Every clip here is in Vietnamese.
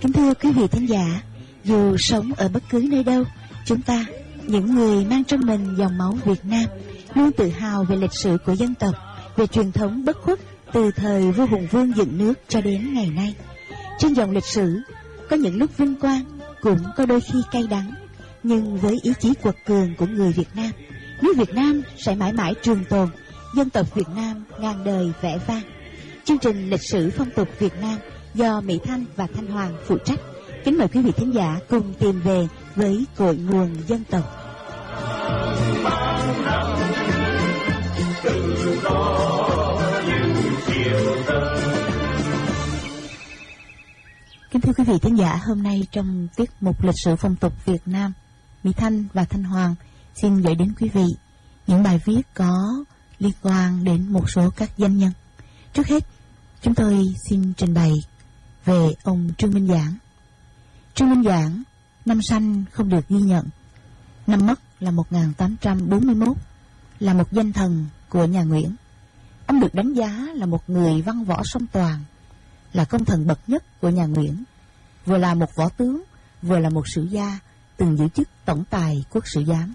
Kính thưa quý vị thính giả, dù sống ở bất cứ nơi đâu, chúng ta, những người mang trong mình dòng máu Việt Nam, luôn tự hào về lịch sử của dân tộc, về truyền thống bất khuất từ thời vua Hùng Vương dựng nước cho đến ngày nay. Trên dòng lịch sử, có những lúc vinh quang, cũng có đôi khi cay đắng, nhưng với ý chí quật cường của người Việt Nam, nước Việt Nam sẽ mãi mãi trường tồn, dân tộc Việt Nam ngàn đời vẻ vang. Chương trình Lịch sử phong tục Việt Nam do Mỹ Thanh và Thanh Hoàng phụ trách. Kính mời quý vị thính giả cùng tìm về với cội nguồn dân tộc. Kính thưa quý vị thính giả, hôm nay trong tiết mục Lịch sử phong tục Việt Nam, Mỹ Thanh và Thanh Hoàng xin gửi đến quý vị những bài viết có liên quan đến một số các danh nhân. Trước hết, chúng tôi xin trình bày về ông Trương Minh Giảng. Trương Minh Giảng, năm sanh không được ghi nhận, năm mất là 1841, là một danh thần của nhà Nguyễn. Ông được đánh giá là một người văn võ song toàn, là công thần bậc nhất của nhà Nguyễn, vừa là một võ tướng, vừa là một sử gia, từng giữ chức tổng tài quốc sử giám.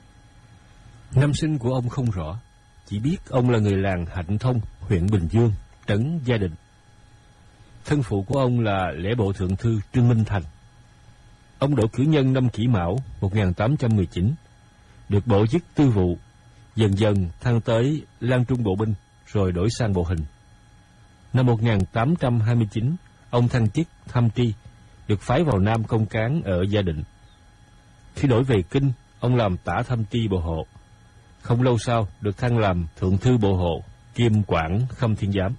Năm sinh của ông không rõ, chỉ biết ông là người làng Hạnh Thông, huyện Bình Dương, trấn Gia Định. Thân phụ của ông là lễ bộ thượng thư Trương Minh Thành. Ông đỗ cử nhân năm Kỷ Mão 1819, được bổ chức tư vụ, dần dần thăng tới Lang Trung bộ binh, rồi đổi sang bộ hình. Năm 1829, ông thăng chức tham tri, được phái vào Nam công cán ở Gia Định. Khi đổi về Kinh, ông làm tả tham tri bộ hộ. Không lâu sau, được thăng làm thượng thư bộ hộ, kiêm quản Khâm Thiên Giám.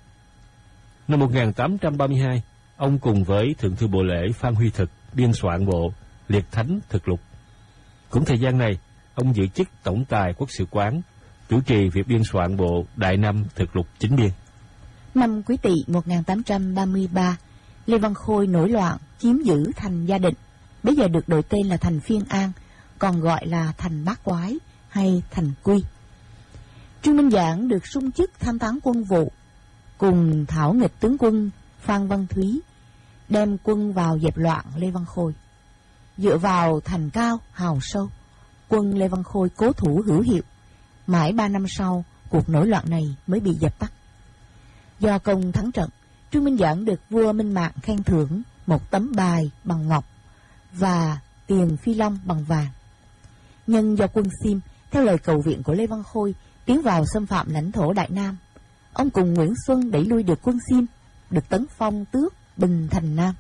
Năm 1832, ông cùng với thượng thư bộ lễ Phan Huy Thực biên soạn bộ Liệt Thánh Thực Lục. Cũng thời gian này, ông giữ chức tổng tài quốc sử quán, chủ trì việc biên soạn bộ Đại Nam Thực Lục chính biên. Năm Quý Tỵ 1833, Lê Văn Khôi nổi loạn chiếm giữ thành Gia Định, bây giờ được đổi tên là thành Phiên An, còn gọi là thành Bát Quái hay thành Quy. Trương Minh Giảng được sung chức tham tán quân vụ, cùng thảo nghịch tướng quân Phan Văn Thúy đem quân vào dẹp loạn Lê Văn Khôi. Dựa vào thành cao hào sâu, quân Lê Văn Khôi cố thủ hữu hiệu, mãi 3 năm sau cuộc nổi loạn này mới bị dập tắt. Do công thắng trận, Trương Minh Giảng được vua Minh Mạng khen thưởng một tấm bài bằng ngọc và tiền phi long bằng vàng. Nhưng do quân Xiêm theo lời cầu viện của Lê Văn Khôi tiến vào xâm phạm lãnh thổ Đại Nam, ông cùng Nguyễn Xuân đẩy lui được quân Xiêm, được tấn phong tước Bình Thành Nam.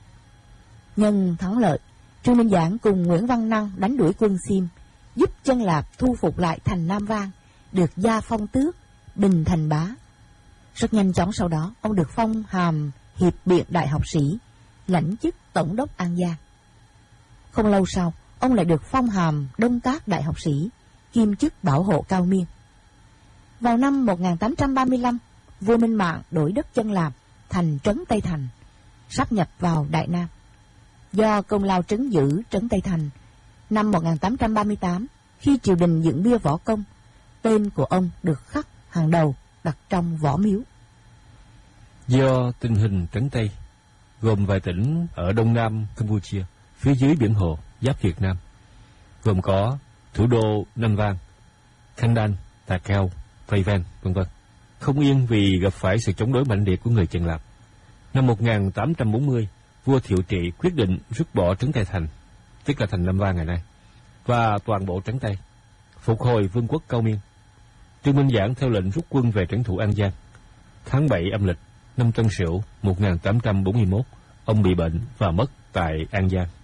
Nhân thắng lợi, Trương Minh Giảng cùng Nguyễn Văn Năng đánh đuổi quân Xiêm, giúp Chân Lạp thu phục lại thành Nam Vang, được gia phong tước Bình Thành Bá. Rất nhanh chóng sau đó, ông được phong hàm hiệp biện đại học sĩ, lãnh chức tổng đốc An Giang. Không lâu sau, ông lại được phong hàm Đông Các đại học sĩ, kiêm chức bảo hộ Cao Miên. Vào năm 1835, vua Minh Mạng đổi đất Chân Lạp thành trấn Tây Thành, sáp nhập vào Đại Nam. Do công lao trấn giữ trấn Tây Thành, năm 1838, khi triều đình dựng bia võ công, tên của ông được khắc hàng đầu đặt trong võ miếu. Do tình hình trấn Tây, gồm vài tỉnh ở đông nam Campuchia, phía dưới biển Hồ, giáp Việt Nam, gồm có thủ đô Nam Vang, Khanh Đan, Tà Keo, Phầy Ven, v.v. không yên vì gặp phải sự chống đối mạnh liệt của người Chân Lạp. Năm 1840, vua Thiệu Trị quyết định rút bỏ trấn Tây Thành, tức là thành Nam Vang ngày nay, và toàn bộ trấn Tây, phục hồi vương quốc Cao Miên. Trương Minh Giảng theo lệnh rút quân về trấn thủ An Giang. Tháng 7 âm lịch, năm Tân Sửu 1841, ông bị bệnh và mất tại An Giang.